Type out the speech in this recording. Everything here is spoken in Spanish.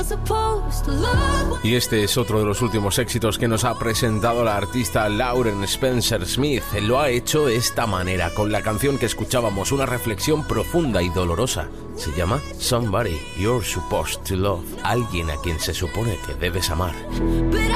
Y este es otro de los últimos éxitos que nos ha presentado la artista Lauren Spencer Smith. Lo ha hecho de esta manera, con la canción que escuchábamos, una reflexión profunda y dolorosa. Se llama Somebody You're Supposed to Love, alguien a quien se supone que debes amar.